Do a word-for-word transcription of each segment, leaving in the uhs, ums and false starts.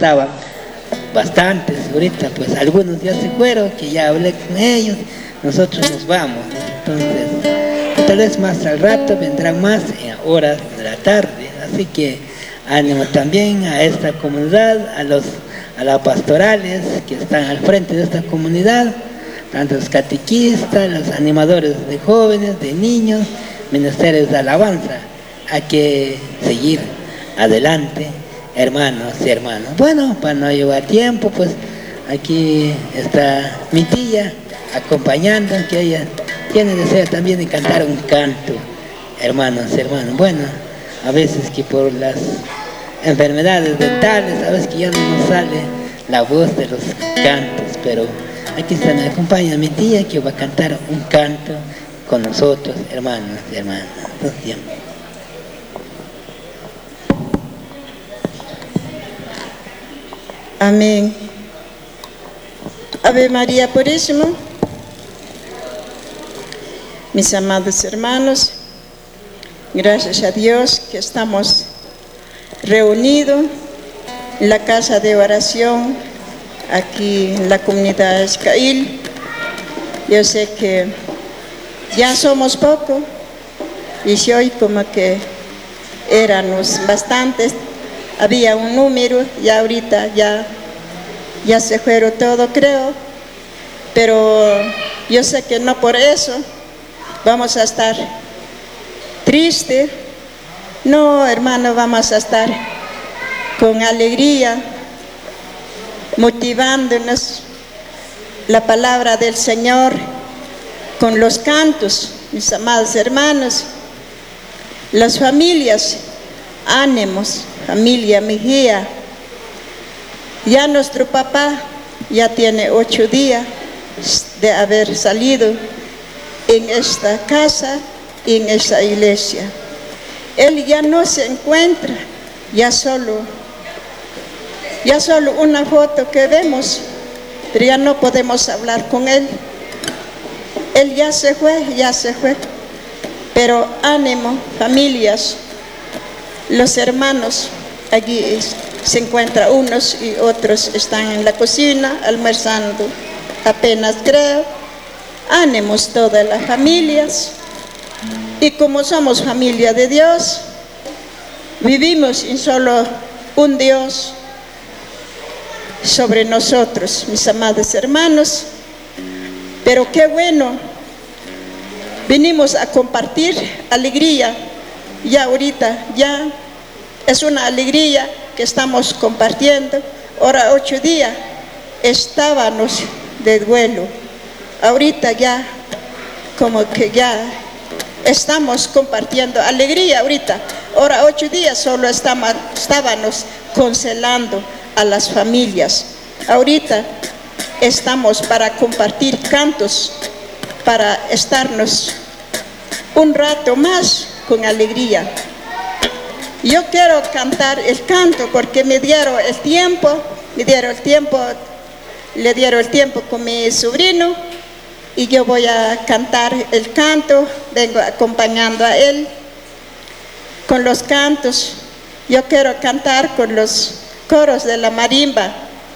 estaban bastantes, ahorita pues algunos ya se fueron, que ya hablé con ellos, nosotros nos vamos, entonces tal vez más al rato vendrán más en horas de la tarde, así que ánimo también a esta comunidad, a los a las pastorales que están al frente de esta comunidad, tanto los catequistas, los animadores de jóvenes, de niños, ministerios de alabanza, hay que seguir adelante, hermanos y hermanas. Bueno, para no llevar tiempo, pues aquí está mi tía acompañando, que ella tiene deseo también de cantar un canto, hermanos y hermanas. Bueno, a veces que por las enfermedades dentales, a veces que ya no nos sale la voz de los cantos, pero aquí está, me acompaña mi tía que va a cantar un canto con nosotros, hermanos y hermanas. Amén. Ave María Purísima. Mis amados hermanos, gracias a Dios que estamos reunidos en la casa de oración aquí en la comunidad de Escail. Yo sé que ya somos pocos y si hoy como que éramos bastantes, había un número y ahorita ya, ya se fueron todo, creo, pero yo sé que no por eso vamos a estar tristes. No, hermano, vamos a estar con alegría, motivándonos la palabra del Señor con los cantos, mis amados hermanos. Las familias, ánimos, familia Mejía. Ya nuestro papá ya tiene ocho días de haber salido en esta casa y en esta iglesia. Él ya no se encuentra, ya solo, ya solo una foto que vemos, pero ya no podemos hablar con él. Él ya se fue, ya se fue. Pero ánimo, familias, los hermanos, aquí se encuentran unos y otros están en la cocina almorzando, apenas creo. Ánimos todas las familias. Y como somos familia de Dios, vivimos en solo un Dios sobre nosotros, mis amados hermanos. Pero qué bueno, vinimos a compartir alegría. Ya ahorita, ya es una alegría que estamos compartiendo. Ahora ocho días estábamos de duelo. Ahorita ya, como que ya estamos compartiendo alegría ahorita. Ahora ocho días solo estamos, estábamos consolando a las familias. Ahorita estamos para compartir cantos, para estarnos un rato más con alegría. Yo quiero cantar el canto porque me dieron el tiempo, me dieron el tiempo, le dieron el tiempo con mi sobrino y yo voy a cantar el canto, vengo acompañando a él con los cantos. Yo quiero cantar con los coros de la marimba.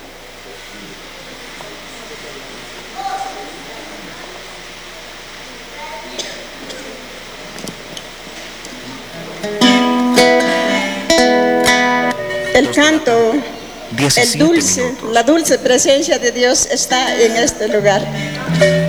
El canto, el dulce, la dulce presencia de Dios está en este lugar.